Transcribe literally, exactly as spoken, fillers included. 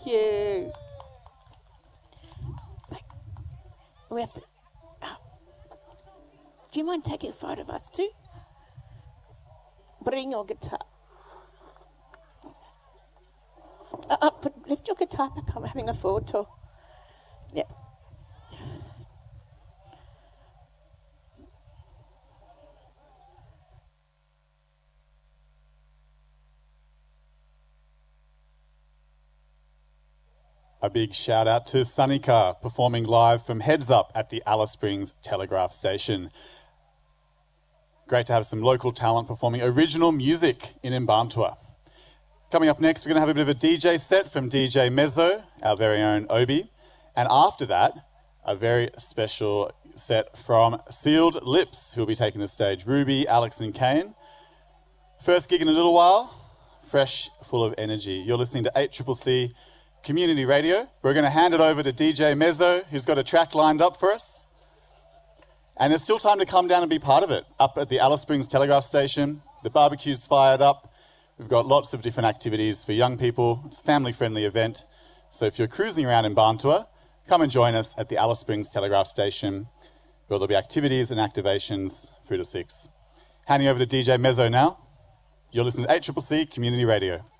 you. We have to... Oh. Do you mind taking a photo of us too? Bring your guitar. Uh, uh, put, lift your guitar back. I'm having a photo. Yeah. A big shout out to Sunnycar, performing live from Heads Up at the Alice Springs Telegraph Station. Great to have some local talent performing original music in Mbantua. Coming up next, we're going to have a bit of a D J set from D J Mezzo, our very own Obi. And after that, a very special set from Sealed Lips, who will be taking the stage. Ruby, Alex and Kane. First gig in a little while, fresh, full of energy. You're listening to eight C C C Community Radio. We're going to hand it over to D J Mezzo, who's got a track lined up for us. And there's still time to come down and be part of it. Up at the Alice Springs Telegraph Station, the barbecue's fired up. We've got lots of different activities for young people. It's a family-friendly event. So if you're cruising around in Mbantua, come and join us at the Alice Springs Telegraph Station, where there'll be activities and activations through to six. Handing over to D J Mezzo now. You're listening to eight C C C Community Radio.